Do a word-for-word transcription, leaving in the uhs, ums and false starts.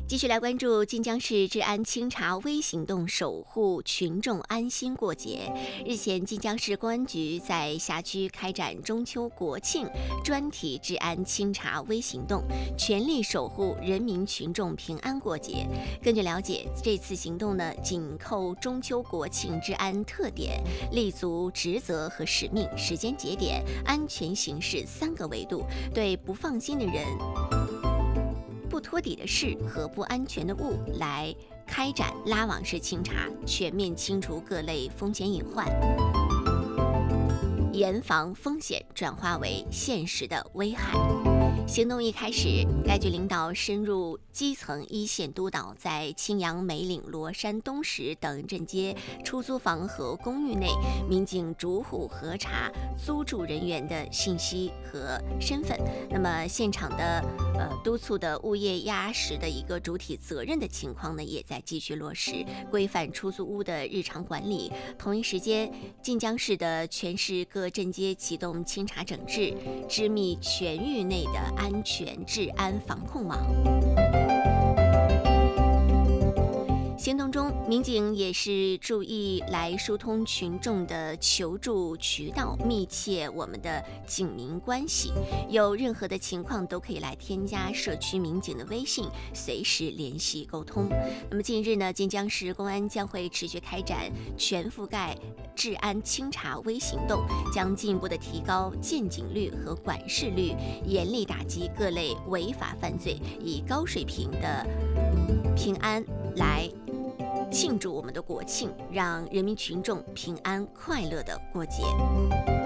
继续来关注晋江市治安清查微行动，守护群众安心过节。日前，晋江市公安局在辖区开展中秋国庆专题治安清查微行动，全力守护人民群众平安过节。根据了解，这次行动呢，紧扣中秋国庆治安特点，立足职责和使命、时间节点、安全形势三个维度，对不放心的人、不托底的事和不安全的物来开展拉网式清查，全面清除各类风险隐患，严防风险转化为现实的危害。行动一开始，该局领导深入基层一线督导，在青阳、梅岭、罗山、东石等镇街出租房和公寓内，民警逐户核查租住人员的信息和身份。那么现场的呃督促的物业压实的一个主体责任的情况呢，也在继续落实，规范出租屋的日常管理。同一时间，晋江市的全市各镇街启动清查整治，织密全域内的安全治安防控网。行动中，民警也是注意来疏通群众的求助渠道，密切我们的警民关系。有任何的情况都可以来添加社区民警的微信，随时联系沟通。那么近日呢，晋江市公安将会持续开展全覆盖治安清查微行动，将进一步的提高见警率和管事率，严厉打击各类违法犯罪，以高水平的平安来庆祝我们的国庆，让人民群众平安快乐的过节。